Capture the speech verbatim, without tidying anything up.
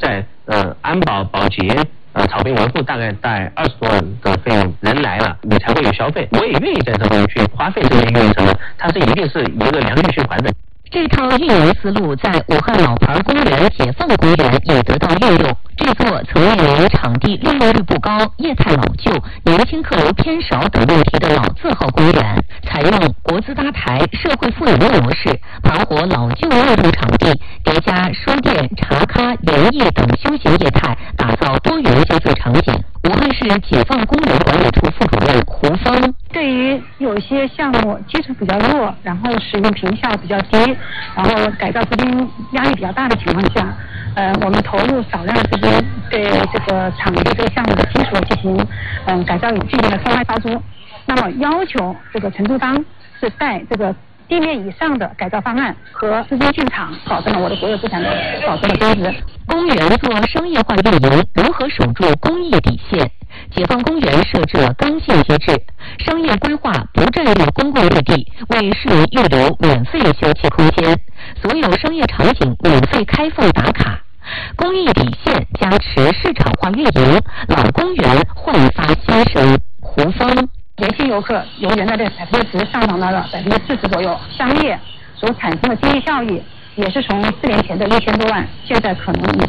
在呃安保、保洁、呃草坪维护大概带二十多万的费用，人来了你才会有消费，我也愿意在这边去花费这些运营成本，它是一定是一个良性循环的。 这套运营思路在武汉老牌公园解放公园也得到运用。这座曾面临场地利用率不高、业态老旧、年轻客流偏少等问题的老字号公园，采用国资搭台、社会赋能的模式，盘活老旧入住场地，叠加书店、茶咖、园艺等休闲业态，打造多元消费场景。武汉市解放公园管理处副主任胡芳， 对于有些项目基础比较弱，然后使用坪效比较低，然后改造资金压力比较大的情况下，呃，我们投入少量的资金，对这个场地这个项目的基础进行嗯、呃、改造，进行了分外包租。那么要求这个承租方是带这个地面以上的改造方案和资金进场，保证了我的国有资产的保证了增值。 公园做商业化运营，如何守住公益底线？解放公园设置了刚性机制，商业规划不占用公共绿地，为市民预留免费休憩空间，所有商业场景免费开放打卡。公益底线加持市场化运营，老公园焕发新生。胡芳， 年轻游客由原来的百分之十上涨到了百分之四十左右，商业所产生的经济效益也是从四年前的一千多万，现在可能已